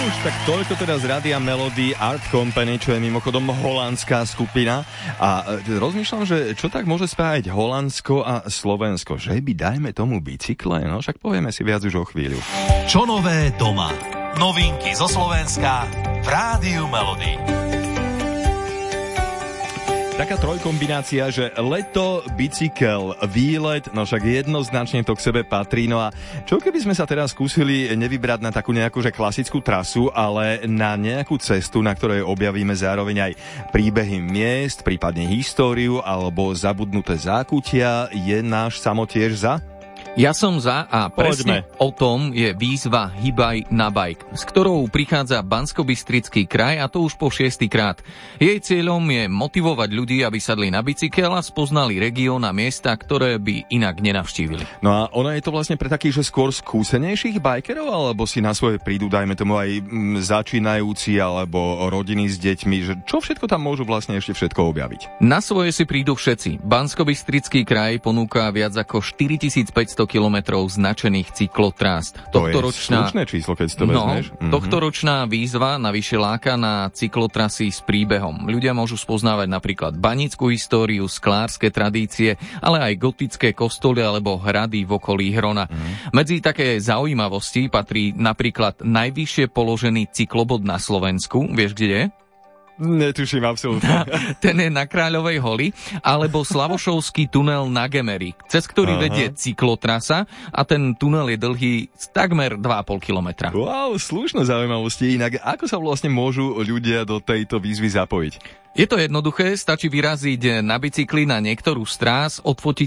Už tak toľko teda z Rádia Melody Art Company, čo je mimochodom holandská skupina. A rozmýšľam, že čo tak môže spájať Holandsko a Slovensko? Že by, dajme tomu, bicykle? No však povieme si viac už o chvíľu. Čo nové doma? Novinky zo Slovenska v Rádiu Melody. Taká trojkombinácia, že leto, bicykel, výlet, no však jednoznačne to k sebe patrí. No a čo keby sme sa teraz skúsili nevybrať na takú nejakú že klasickú trasu, ale na nejakú cestu, na ktorej objavíme zároveň aj príbehy miest, prípadne históriu alebo zabudnuté zákutia. Je náš Samo tiež za? Ja som za a presne o tom je výzva Hybaj na bike, s ktorou prichádza Banskobystrický kraj a to už po 6. krát. Jej cieľom je motivovať ľudí, aby sadli na bicykel a spoznali región a miesta, ktoré by inak nenavštívili. No a ono je to vlastne pre takých, že skôr skúsenejších bikerov, alebo si na svoje prídu, dajme tomu aj začínajúci alebo rodiny s deťmi, že čo všetko tam môžu vlastne ešte všetko objaviť? Na svoje si prídu všetci. Banskobystrický kraj ponúka viac ako 4500 kilometrov značených cyklotrás. To je slušné číslo, keď si to vezmeš. Tohtoročná výzva navyše láka na cyklotrasy s príbehom. Ľudia môžu spoznávať napríklad banickú históriu, sklárske tradície, ale aj gotické kostoly alebo hrady v okolí Hrona. Medzi také zaujímavosti patrí napríklad najvyššie položený cyklobod na Slovensku. Vieš, kde je? Netuším, absolútne. Ten je na Kráľovej holi, alebo Slavošovský tunel na Gemery, cez ktorý vedie cyklotrasa a ten tunel je dlhý takmer 2,5 kilometra. Wow, slušné zaujímavosti. Inak ako sa vlastne môžu ľudia do tejto výzvy zapojiť? Je to jednoduché, stačí vyraziť na bicykli na niektorú z trás, odfotiť